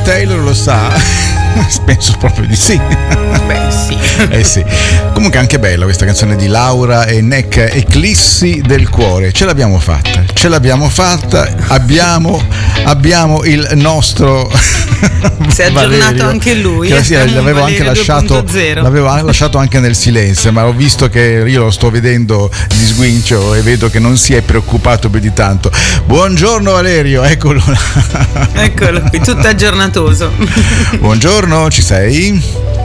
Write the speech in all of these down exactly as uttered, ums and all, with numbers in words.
Taylor lo sa? Penso proprio di sì. Beh, sì. Eh sì. Comunque è anche bella questa canzone di Laura e Neck, Eclissi del cuore. Ce l'abbiamo fatta, ce l'abbiamo fatta, abbiamo, abbiamo il nostro si è aggiornato Valerio, anche lui. che sì, l'avevo anche lasciato, l'avevo lasciato anche nel silenzio, ma ho visto che io lo sto vedendo di sguincio e vedo che non si è preoccupato più di tanto. Buongiorno Valerio, eccolo là. Eccolo qui, tutto aggiornatoso. Buongiorno, ci sei?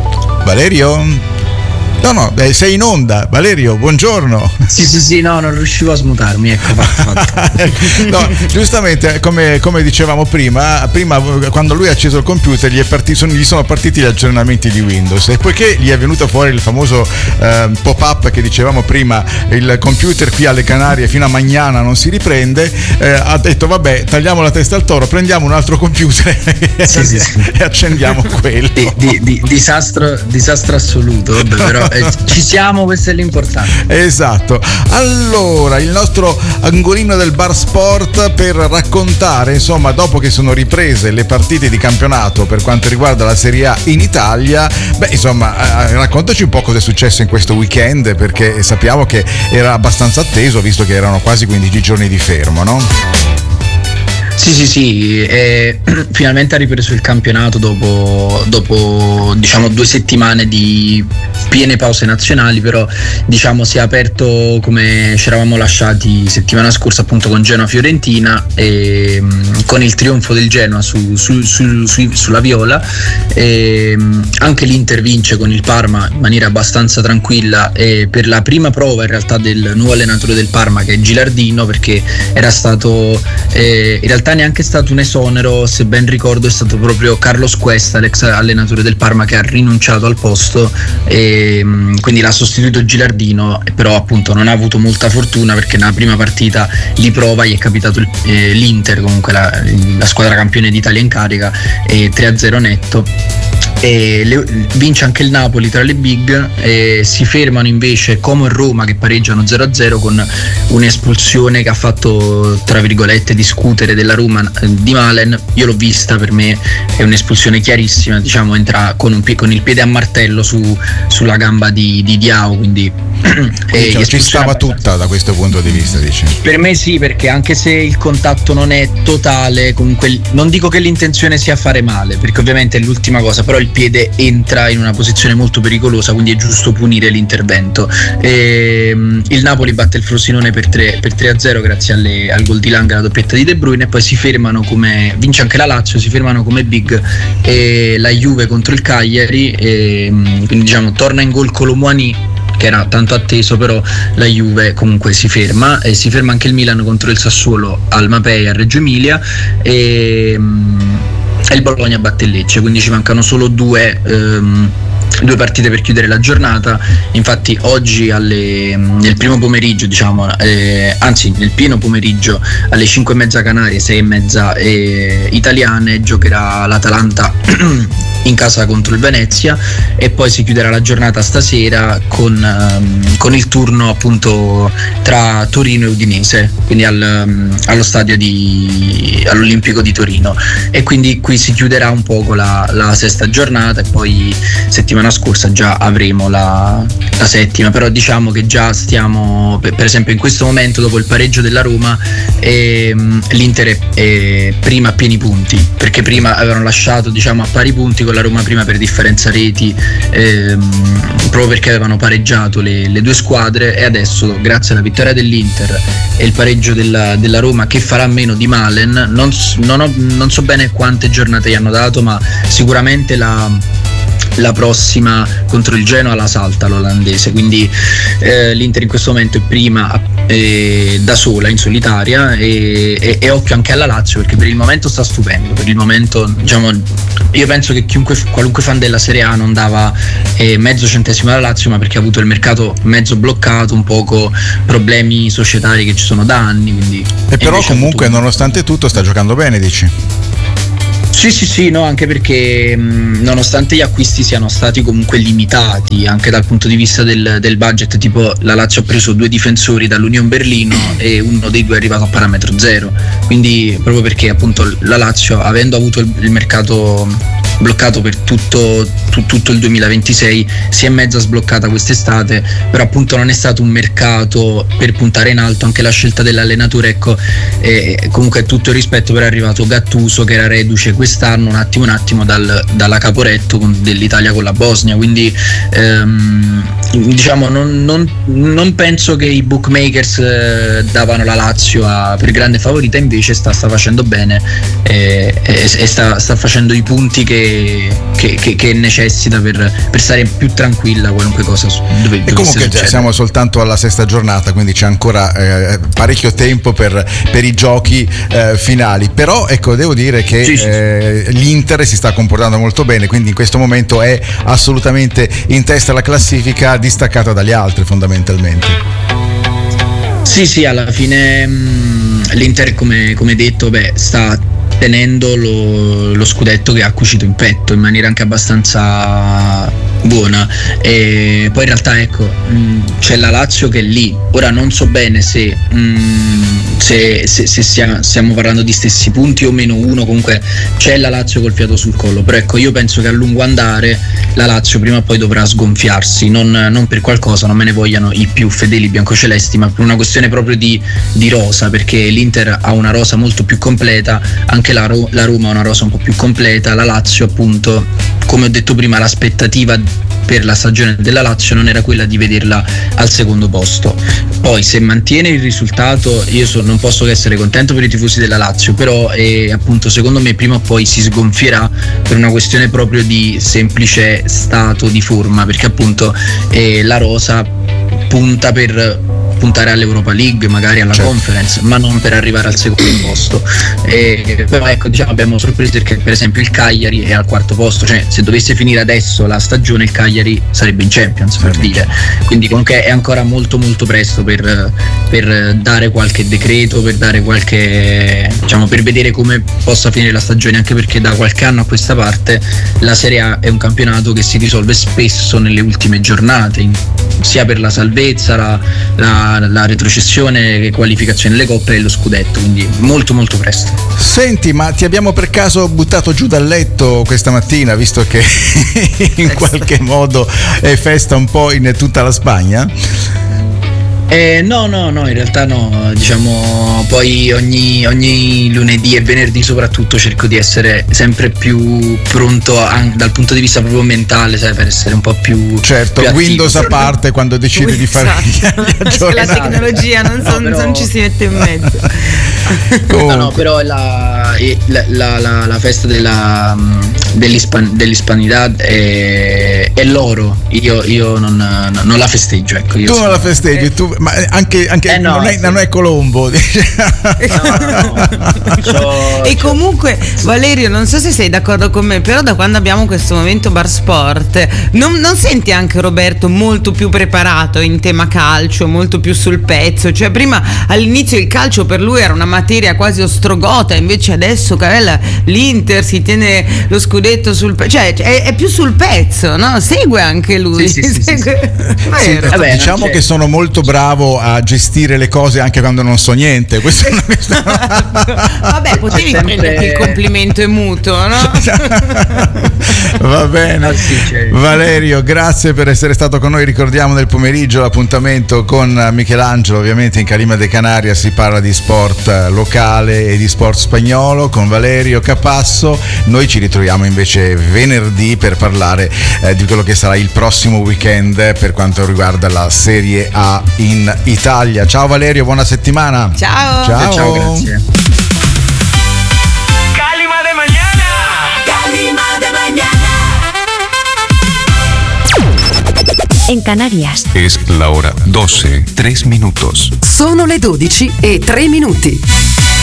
Valerio? No, no, eh, sei in onda, Valerio, buongiorno. Sì, sì, sì, no, non riuscivo a smutarmi, ecco, fatto, fatto. No, giustamente, come, come dicevamo prima, prima quando lui ha acceso il computer gli, è partito, sono, gli sono partiti gli aggiornamenti di Windows e poiché gli è venuto fuori il famoso eh, pop-up che dicevamo prima, il computer qui alle Canarie fino a mañana non si riprende, eh, ha detto vabbè, tagliamo la testa al toro, prendiamo un altro computer sì, sì, sì. e accendiamo quello. Di, di, di, disastro, disastro assoluto, vabbè, però Eh, ci siamo, questo è l'importante. Esatto. Allora, il nostro angolino del Bar Sport per raccontare, insomma, dopo che sono riprese le partite di campionato per quanto riguarda la Serie A in Italia, beh, insomma, eh, raccontaci un po' cosa è successo in questo weekend, perché sappiamo che era abbastanza atteso, visto che erano quasi quindici giorni di fermo, no? Sì, sì, sì, eh, finalmente ha ripreso il campionato dopo, dopo diciamo due settimane di piene pause nazionali, però diciamo si è aperto come ci eravamo lasciati settimana scorsa appunto con Genoa-Fiorentina e con il trionfo del Genoa su, su, su, su, sulla Viola, e anche l'Inter vince con il Parma in maniera abbastanza tranquilla e per la prima prova in realtà del nuovo allenatore del Parma, che è Gilardino, perché era stato eh, in realtà neanche stato un esonero, se ben ricordo è stato proprio Carlos Cuesta, l'ex allenatore del Parma, che ha rinunciato al posto e quindi l'ha sostituito Gilardino, però appunto non ha avuto molta fortuna perché nella prima partita di prova gli è capitato il, eh, l'Inter, comunque la, la squadra campione d'Italia in carica, e tre a zero netto. E le, vince anche il Napoli tra le big e si fermano invece Como e Roma che pareggiano zero a zero con un'espulsione che ha fatto tra virgolette discutere della Roma di Malen. Io l'ho vista, per me è un'espulsione chiarissima, diciamo entra con, un, con il piede a martello su, sulla gamba di, di Diao, quindi e cioè, ci stava tutta da questo punto di vista, dici? Per me sì, perché anche se il contatto non è totale, comunque non dico che l'intenzione sia fare male, perché ovviamente è l'ultima cosa, però il piede entra in una posizione molto pericolosa, quindi è giusto punire l'intervento. E, um, il Napoli batte il Frosinone per tre a zero grazie alle, al gol di Lang, la doppietta di De Bruyne, e poi si fermano come, vince anche la Lazio, si fermano come big e la Juve contro il Cagliari, e, um, quindi diciamo torna in gol Colomouani, che era tanto atteso, però la Juve comunque si ferma, e si ferma anche il Milan contro il Sassuolo al Mapei a Reggio Emilia, e, e il Bologna batte il Lecce, quindi ci mancano solo due um, due partite per chiudere la giornata. Infatti oggi alle, nel primo pomeriggio, diciamo eh, anzi nel pieno pomeriggio, alle cinque e mezza Canarie, sei e mezza eh, italiane, giocherà l'Atalanta in casa contro il Venezia, e poi si chiuderà la giornata stasera con, um, con il turno appunto tra Torino e Udinese, quindi al, um, allo stadio di all'Olimpico di Torino, e quindi qui si chiuderà un poco la, la sesta giornata, e poi settimana scorsa già avremo la, la settima. Però diciamo che già stiamo, per, per esempio in questo momento, dopo il pareggio della Roma, ehm, l'Inter è, è prima a pieni punti, perché prima avevano lasciato diciamo a pari punti con la Roma prima per differenza reti, ehm, proprio perché avevano pareggiato le, le due squadre, e adesso grazie alla vittoria dell'Inter e il pareggio della, della Roma, che farà meno di Malen, non, non, ho, non so bene quante giornate gli hanno dato, ma sicuramente la la prossima contro il Genoa la salta l'olandese, quindi eh, l'Inter in questo momento è prima eh, da sola in solitaria, e, e, e occhio anche alla Lazio, perché per il momento sta stupendo. Per il momento diciamo io penso che chiunque, qualunque fan della Serie A non dava eh, mezzo centesimo alla Lazio, ma perché ha avuto il mercato mezzo bloccato, un poco problemi societari che ci sono da anni, quindi e però comunque nonostante tutto sta giocando bene, dici? Sì, sì, sì, no, anche perché mh, nonostante gli acquisti siano stati comunque limitati anche dal punto di vista del, del budget, tipo la Lazio ha preso due difensori dall'Union Berlino e uno dei due è arrivato a parametro zero, quindi proprio perché appunto la Lazio, avendo avuto il, il mercato bloccato per tutto, tu, tutto il duemilaventisei, si è mezza sbloccata quest'estate, però appunto non è stato un mercato per puntare in alto. Anche la scelta dell'allenatore, ecco, eh, comunque tutto il rispetto, però è arrivato Gattuso che era reduce quest'anno un attimo un attimo dal, dalla Caporetto con, dell'Italia con la Bosnia, quindi ehm, diciamo non, non, non penso che i bookmakers eh, davano la Lazio a, per grande favorita, invece sta, sta facendo bene eh, e, e sta, sta facendo i punti che Che, che, che necessita per, per stare più tranquilla qualunque cosa dove, e comunque succedere. Siamo soltanto alla sesta giornata, quindi c'è ancora eh, parecchio tempo per, per i giochi eh, finali, però ecco, devo dire che sì, sì, eh, sì. l'Inter si sta comportando molto bene, quindi in questo momento è assolutamente in testa alla classifica, distaccata dagli altri fondamentalmente. Sì, sì, alla fine mh, l'Inter come, come detto beh, sta tenendo lo, lo scudetto che ha cucito in petto in maniera anche abbastanza buona, e poi in realtà ecco mh, c'è la Lazio che è lì. Ora non so bene se, mh, se, se, se stiamo, stiamo parlando di stessi punti o meno uno, comunque c'è la Lazio col fiato sul collo, però ecco io penso che a lungo andare la Lazio prima o poi dovrà sgonfiarsi, non, non per qualcosa, non me ne vogliano i più fedeli biancocelesti, ma per una questione proprio di, di rosa, perché l'Inter ha una rosa molto più completa, anche la, Ro- la Roma ha una rosa un po' più completa, la Lazio appunto, come ho detto prima, l'aspettativa per la stagione della Lazio non era quella di vederla al secondo posto. Poi se mantiene il risultato io so, non posso che essere contento per i tifosi della Lazio, però eh, appunto secondo me prima o poi si sgonfierà per una questione proprio di semplice stato di forma, perché appunto eh, la rosa punta per puntare all'Europa League, magari alla certo. Conference, ma non per arrivare al secondo posto. E, però ecco, diciamo, abbiamo sorpreso perché per esempio il Cagliari è al quarto posto, cioè se dovesse finire adesso la stagione il Cagliari sarebbe in Champions, per dire. Quindi comunque è ancora molto molto presto per, per dare qualche decreto, per dare qualche, diciamo, per vedere come possa finire la stagione, anche perché da qualche anno a questa parte la Serie A è un campionato che si risolve spesso nelle ultime giornate, in, sia per la salvezza, la, la la retrocessione, qualificazione alle coppe e lo scudetto, quindi molto molto presto. Senti, ma ti abbiamo per caso buttato giù dal letto questa mattina, visto che in qualche modo è festa un po' in tutta la Spagna? Eh, no, no, no, in realtà no, diciamo poi ogni, ogni lunedì e venerdì soprattutto cerco di essere sempre più pronto anche dal punto di vista proprio mentale, sai, per essere un po' più certo, più Windows a parte quando decidi di fare gli aggiornamenti. La tecnologia non, so, no, però... non ci si mette in mezzo. No, no, però la, la, la, la, la festa della, dell'Hispan, dell'Hispanidad è, è l'oro, io, io non, non la festeggio, ecco. Io tu sono... non la festeggi, eh. tu ma anche, anche eh no, non, è, sì. non è Colombo. No, no, no. E comunque Valerio, non so se sei d'accordo con me, però da quando abbiamo questo momento Bar Sport non, non senti anche Roberto molto più preparato in tema calcio, molto più sul pezzo? Cioè prima all'inizio il calcio per lui era una materia quasi ostrogota, invece adesso Cavella, l'Inter si tiene lo scudetto sul pezzo, cioè è, è più sul pezzo, no? Segue anche lui. Sì, sì, sì, Segue... sì. Sì, Vabbè, diciamo che sono molto bravo a gestire le cose anche quando non so niente. Questo è una... Vabbè, potevi sempre... prenderti il complimento e muto, no? Va bene. Ah, sì, Valerio, grazie per essere stato con noi. Ricordiamo nel pomeriggio l'appuntamento con Michelangelo, ovviamente in Calima de Canaria si parla di sport locale e di sport spagnolo con Valerio Capasso. Noi ci ritroviamo invece venerdì per parlare eh, di quello che sarà il prossimo weekend per quanto riguarda la Serie A in Italia. Ciao Valerio, buona settimana. Ciao. Ciao, ciao, grazie. Calima de mañana. Calima de mañana. En Canarias es la hora doce, tres minutos. Sono le dodici e tre minuti.